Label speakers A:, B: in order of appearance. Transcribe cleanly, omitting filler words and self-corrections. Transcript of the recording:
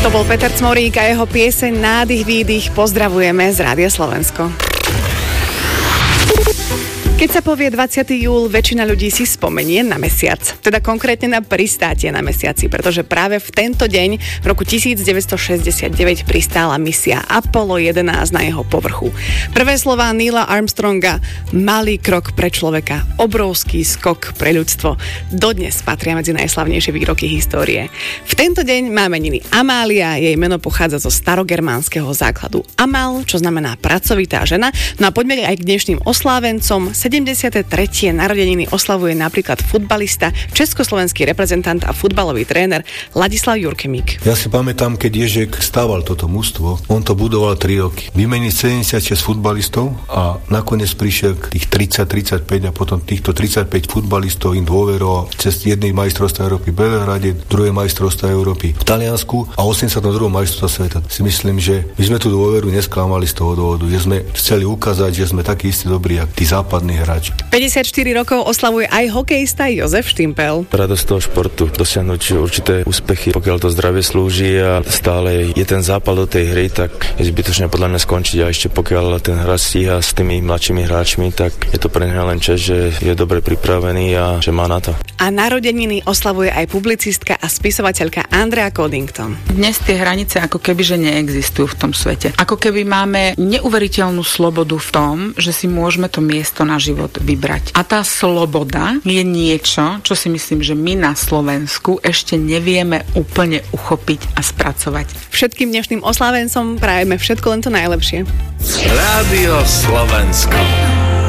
A: To bol Peter Cmorík a jeho pieseň Nádych, výdych. Pozdravujeme z Rádia Slovensko. Keď sa povie 20. júl, väčšina ľudí si spomenie na mesiac. Teda konkrétne na pristátie na mesiaci, pretože práve v tento deň v roku 1969 pristála misia Apollo 11 na jeho povrchu. Prvé slová Neila Armstronga: malý krok pre človeka, obrovský skok pre ľudstvo. Dodnes patria medzi najslavnejšie výroky histórie. V tento deň má meniny Amália, jej meno pochádza zo starogermánskeho základu Amal, čo znamená pracovitá žena. No a poďme aj k dnešným oslávencom. 73. narodeniny oslavuje napríklad futbalista, československý reprezentant a futbalový tréner Ladislav Jurkemík.
B: Ja si pamätám, keď Ježek stával toto mužstvo, on to budoval 3 roky. Vymeniť 76 futbalistov a nakoniec prišiel k tých 30-35 a potom týchto 35 futbalistov im dôveroval cez jednej majstrovstva Európy v Belehrade, druhé majstrovstva Európy v Taliansku a 82. majstrovstva sveta. Si myslím, že my sme tú dôveru nesklamali z toho dôvodu, že sme chceli ukázať, že sme takí istí dobrí, ako tí západní hráč.
A: 54 rokov oslavuje aj hokejista Jozef Štimpel.
C: Radosť toho športu, dosiahnuť určité úspechy, pokiaľ to zdravie slúži a stále je ten zápal do tej hry, tak je zbytočné podľa mňa skončiť a ešte pokiaľ ten hráč stíha s tými mladšími hráčmi, tak je to pre neho len čest, že je dobre pripravený a že má na to.
A: A narodeniny oslavuje aj publicistka a spisovateľka Andrea Coddington.
D: Dnes tie hranice ako keby že neexistujú v tom svete. Ako keby máme neuveriteľnú slobodu v tom, že si môžeme to miesto na život vybrať. A tá sloboda je niečo, čo si myslím, že my na Slovensku ešte nevieme úplne uchopiť a spracovať.
A: Všetkým dnešným oslávencom prajeme všetko len to najlepšie.
E: Rádio Slovensko.